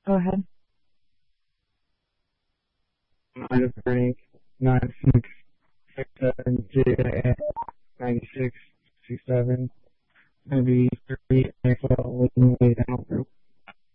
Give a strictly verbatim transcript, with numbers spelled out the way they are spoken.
Go ahead. Nine Frank, nine six six seven J A ninety six sixty seven maybe three A F L way down.